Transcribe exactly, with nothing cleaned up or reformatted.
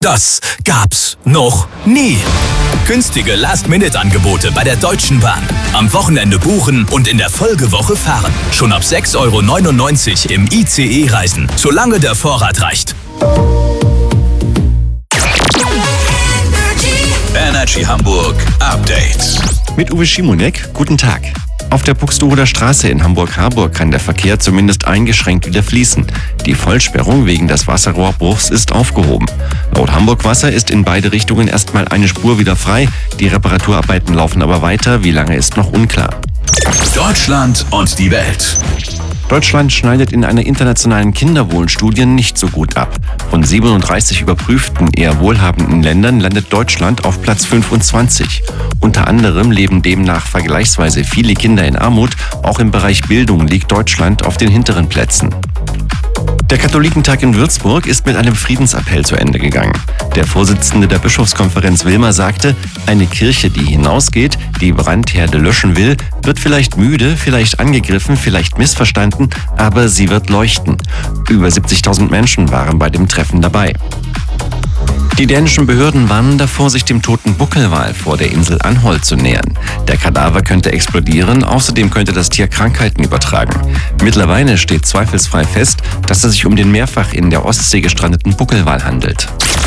Das gab's noch nie. Günstige Last-Minute-Angebote bei der Deutschen Bahn. Am Wochenende buchen und in der Folgewoche fahren. Schon ab sechs Euro neunundneunzig im I C E-Reisen, solange der Vorrat reicht. Energy Hamburg Update. Mit Uwe Schimonek, guten Tag. Auf der Buxtehuder Straße in Hamburg-Harburg kann der Verkehr zumindest eingeschränkt wieder fließen. Die Vollsperrung wegen des Wasserrohrbruchs ist aufgehoben. Laut Hamburg Wasser ist in beide Richtungen erstmal eine Spur wieder frei. Die Reparaturarbeiten laufen aber weiter. Wie lange ist noch unklar. Deutschland und die Welt. Deutschland schneidet in einer internationalen Kinderwohlstudie nicht so gut ab. Von siebenunddreißig überprüften, eher wohlhabenden Ländern landet Deutschland auf Platz fünfundzwanzig. Unter anderem leben demnach vergleichsweise viele Kinder in Armut. Auch im Bereich Bildung liegt Deutschland auf den hinteren Plätzen. Der Katholikentag in Würzburg ist mit einem Friedensappell zu Ende gegangen. Der Vorsitzende der Bischofskonferenz Wilmer sagte, eine Kirche, die hinausgeht, die Brandherde löschen will, wird vielleicht müde, vielleicht angegriffen, vielleicht missverstanden, aber sie wird leuchten. Über siebzigtausend Menschen waren bei dem Treffen dabei. Die dänischen Behörden warnen davor, sich dem toten Buckelwal vor der Insel Anholt zu nähern. Der Kadaver könnte explodieren, außerdem könnte das Tier Krankheiten übertragen. Mittlerweile steht zweifelsfrei fest, dass es sich um den mehrfach in der Ostsee gestrandeten Buckelwal handelt.